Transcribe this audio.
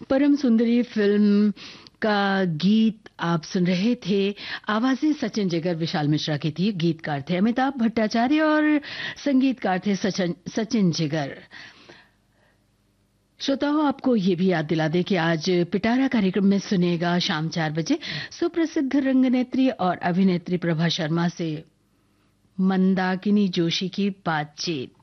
परम सुंदरी फिल्म का गीत आप सुन रहे थे। आवाजें सचिन जिगर विशाल मिश्रा की थी। गीतकार थे अमिताभ भट्टाचार्य और संगीतकार थे सचिन जिगर। श्रोताओं, आपको ये भी याद दिला दे कि आज पिटारा कार्यक्रम में सुनेगा शाम 4 बजे सुप्रसिद्ध रंगनेत्री और अभिनेत्री प्रभा शर्मा से मंदाकिनी जोशी की बातचीत।